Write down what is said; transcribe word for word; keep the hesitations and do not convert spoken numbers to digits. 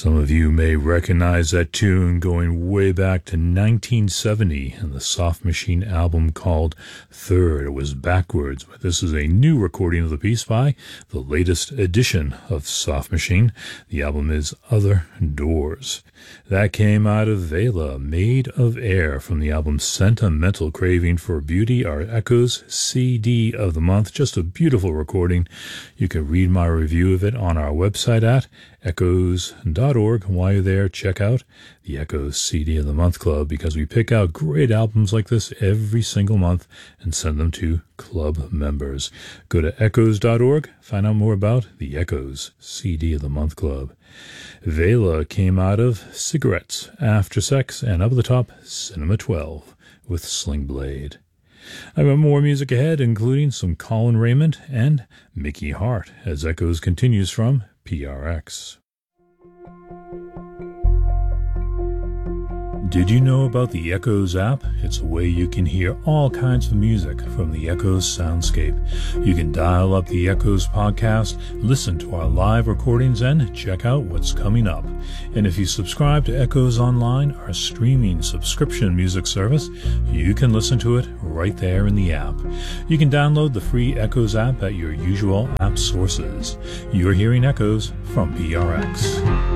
Some of you may recognize that tune going way back to nineteen seventy in the Soft Machine album called Third. It was backwards, but this is a new recording of the piece by the latest edition of Soft Machine. The album is Other Doors. That came out of Vela, Made of Air, from the album Sentimental Craving for Beauty, our Echoes C D of the month. Just a beautiful recording. You can read my review of it on our website at echoes dot org. While you're there, check out the Echoes C D of the Month Club, because we pick out great albums like this every single month and send them to club members. Go to echoes dot org, find out more about the Echoes C D of the Month Club. Vela came out of Cigarettes, After Sex, and Up at the Top, Cinema twelve with Sling Blade. I've got more music ahead, including some Colin Raymond and Mickey Hart, as Echoes continues from P R X. Did you know about the Echoes app? It's a way you can hear all kinds of music from the Echoes soundscape. You can dial up the Echoes podcast, listen to our live recordings, and check out what's coming up. And if you subscribe to Echoes Online, our streaming subscription music service, you can listen to it right there in the app. You can download the free Echoes app at your usual app sources. You're hearing Echoes from P R X.